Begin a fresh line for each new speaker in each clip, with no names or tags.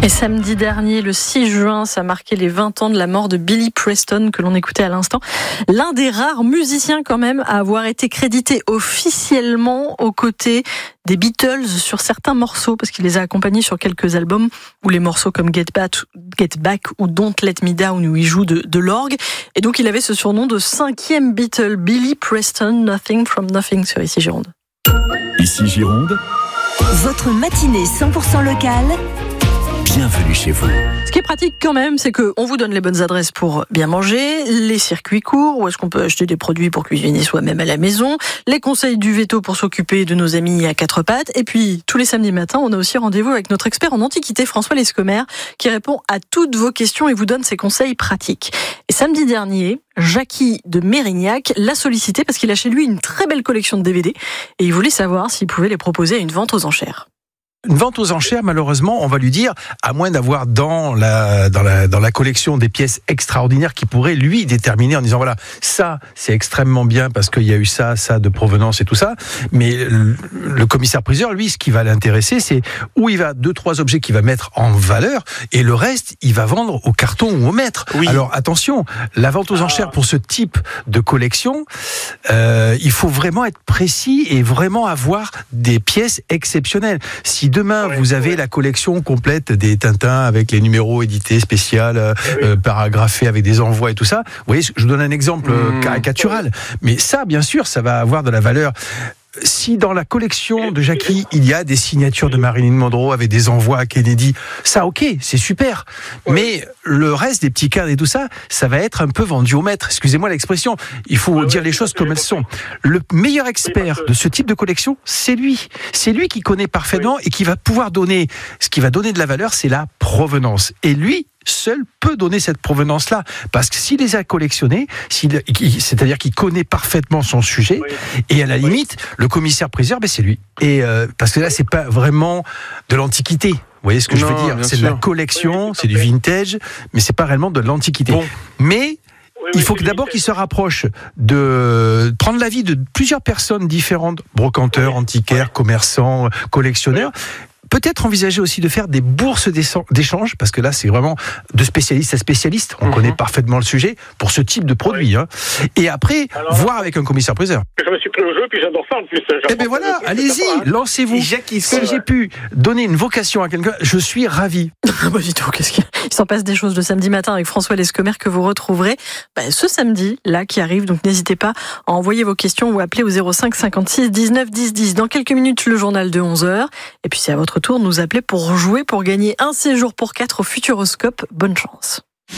Et samedi dernier, le 6 juin, ça marquait les 20 ans de la mort de Billy Preston, que l'on écoutait à l'instant. L'un des rares musiciens quand même à avoir été crédité officiellement aux côtés des Beatles sur certains morceaux, parce qu'il les a accompagnés sur quelques albums, où les morceaux comme Get Back ou Don't Let Me Down, où il joue de l'orgue. Et donc il avait ce surnom de 5e Beatle, Billy Preston, Nothing from Nothing, sur Ici Gironde.
Ici Gironde,
votre matinée 100% locale.
Bienvenue chez vous.
Ce qui est pratique quand même, c'est qu'on vous donne les bonnes adresses pour bien manger, les circuits courts, où est-ce qu'on peut acheter des produits pour cuisiner soi-même à la maison, les conseils du veto pour s'occuper de nos amis à quatre pattes, et puis tous les samedis matins, on a aussi rendez-vous avec notre expert en antiquité, François Lescomer, qui répond à toutes vos questions et vous donne ses conseils pratiques. Et samedi dernier, Jackie de Mérignac l'a sollicité parce qu'il a chez lui une très belle collection de DVD et il voulait savoir s'il pouvait les proposer à une vente aux enchères.
Une vente aux enchères, malheureusement, on va lui dire, à moins d'avoir dans la collection des pièces extraordinaires qui pourraient lui déterminer en disant voilà, ça c'est extrêmement bien parce qu'il y a eu ça de provenance et tout ça. Mais le commissaire-priseur, lui, ce qui va l'intéresser, c'est où il va 2-3 objets qu'il va mettre en valeur et le reste, il va vendre au carton ou au mètre. Oui. Alors attention, la vente aux enchères pour ce type de collection, il faut vraiment être précis et vraiment avoir des pièces exceptionnelles. Si demain, vous avez la collection complète des Tintins avec les numéros édités spécial, paragraphés avec des envois et tout ça. Vous voyez, je vous donne un exemple caricatural. Mais ça, bien sûr, ça va avoir de la valeur. Si dans la collection de Jackie, il y a des signatures de Marilyn Monroe avec des envois à Kennedy, ça, ok, c'est super. Mais le reste des petits cadres et tout ça, ça va être un peu vendu au maître. Excusez-moi l'expression. Il faut dire les choses comme elles sont. Le meilleur expert de ce type de collection, c'est lui. C'est lui qui connaît parfaitement et qui va pouvoir donner, ce qui va donner de la valeur, c'est la provenance. Et lui, seul peut donner cette provenance-là. Parce que s'il les a collectionnés, c'est-à-dire qu'il connaît parfaitement son sujet, et à la limite, le commissaire-priseur, c'est lui. Et parce que là, c'est pas vraiment de l'antiquité. Vous voyez ce que je veux dire ? C'est de la collection, c'est du vintage, mais c'est pas réellement de l'antiquité. Bon. Mais il faut d'abord qu'il se rapproche de prendre l'avis de plusieurs personnes différentes, brocanteurs, antiquaires, commerçants, collectionneurs. Peut-être envisager aussi de faire des bourses d'échange, parce que là, c'est vraiment de spécialiste à spécialiste. On connaît parfaitement le sujet pour ce type de produit. Hein. Et après, voir avec un commissaire-priseur.
Je me suis pris au jeu, puis j'adore ça en plus.
Eh bien voilà, allez-y, lancez-vous. Si j'ai pu donner une vocation à quelqu'un, je suis ravi.
Bah, dis donc, il s'en passe des choses le samedi matin avec François Lescomer que vous retrouverez ce samedi, là, qui arrive. Donc n'hésitez pas à envoyer vos questions ou appeler au 05 56 19 10 10. Dans quelques minutes, le journal de 11h. Et puis c'est à votre tour de nous appeler pour jouer, pour gagner un séjour pour 4 au Futuroscope. Bonne chance.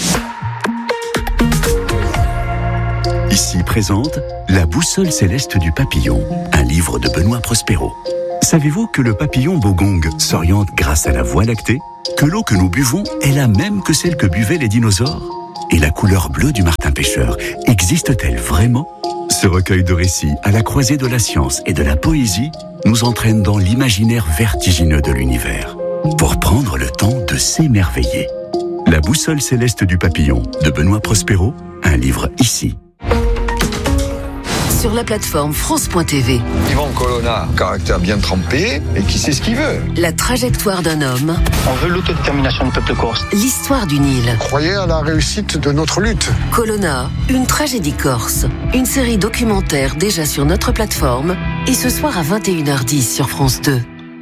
Ici présente La boussole céleste du papillon, un livre de Benoît Prospero. Savez-vous que le papillon bogong s'oriente grâce à la Voie lactée ? Que l'eau que nous buvons est la même que celle que buvaient les dinosaures ? Et la couleur bleue du martin pêcheur existe-t-elle vraiment ? Ce recueil de récits à la croisée de la science et de la poésie nous entraîne dans l'imaginaire vertigineux de l'univers pour prendre le temps de s'émerveiller. La boussole céleste du papillon de Benoît Prospero, un livre ici.
Sur la plateforme France.tv.
Yvan Colonna, caractère bien trempé et qui sait ce qu'il veut.
La trajectoire d'un homme.
On veut l'autodétermination du peuple corse.
L'histoire d'une île.
Croyez à la réussite de notre lutte.
Colonna, une tragédie corse. Une série documentaire déjà sur notre plateforme et ce soir à 21h10 sur France 2.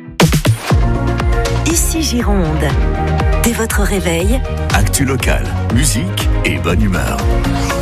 Ici Gironde. Dès votre réveil,
Actu local, musique et bonne humeur.